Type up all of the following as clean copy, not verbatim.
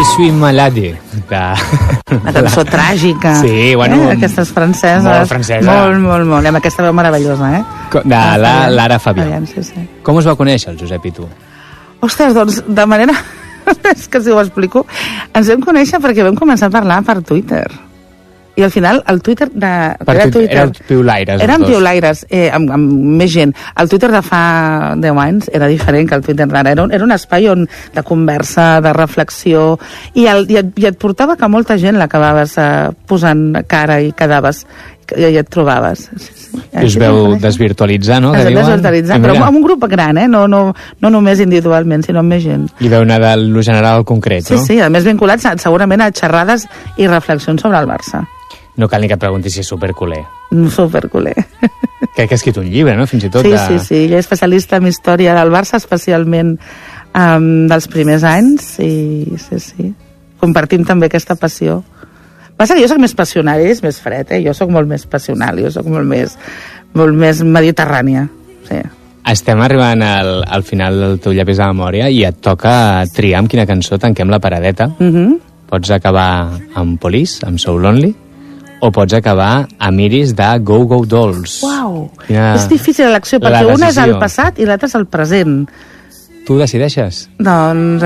Je suis malade. Una cançó tràgica. Sí, bueno... Aquestes franceses. Molt francesa. Molt. I amb aquesta veu meravellosa, De Lara Fabián. Sí. Com us va conèixer el Josep i tu? Ostres, doncs, de manera... És que si ho explico. Ens vam conèixer perquè vam començar a parlar per Twitter. I al final, el Twitter Éreu piulaires. Érem piulaires, amb més gent. El Twitter de fa 10 anys era diferent que el Twitter d'ara. Era un espai de conversa, de reflexió, i et portava que molta gent l'acabaves posant cara i quedaves, i et trobaves. I us veu desvirtualitzar, no? Ens vam desvirtualitzar, però amb un grup gran, no només individualment, sinó amb més gent. I veu anar de lo general al concret, no? Sí, a més vinculats segurament a xerrades i reflexions sobre el Barça. No cal ni que et pregunti si és superculer. Superculer. Crec que ha escrit un llibre, no? Fins i tot. Sí. Ell és especialista en història del Barça, especialment dels primers anys, i sí. Compartim també aquesta passió. Passa que jo soc més passional, ell és més fred, jo soc molt més passional, jo soc molt més mediterrània. Sí. Estem arribant al final del teu llapis de memòria i et toca triar amb quina cançó tanquem la paradeta. Pots acabar amb Police, amb So Lonely, o pots acabar amb Iris de Go Go Dolls. Uau! És difícil l'elecció, perquè una és el passat i l'altra és el present. Tu decideixes? Doncs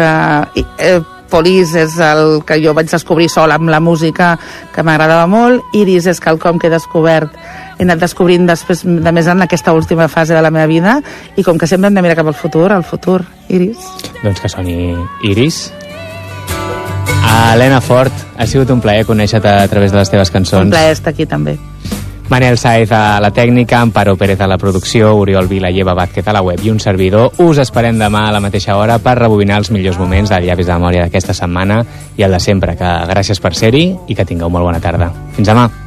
Police és el que jo vaig descobrir sola amb la música, que m'agradava molt. Iris és quelcom que he descobert, he anat descobrint després de més en aquesta última fase de la meva vida, i com que sempre hem de mirar cap al futur, Iris. Doncs que soni Iris. Helena Fort, ha sigut un plaer conèixer-te a través de les teves cançons. Un plaer estar aquí també. Manel Saez a la tècnica, Amparo Pérez a la producció, Oriol Vila i Eva Vázquez a la web i un servidor. Us esperem demà a la mateixa hora per rebobinar els millors moments del llapis de memòria d'aquesta setmana i el de sempre, que gràcies per ser-hi i que tingueu molt bona tarda. Fins demà.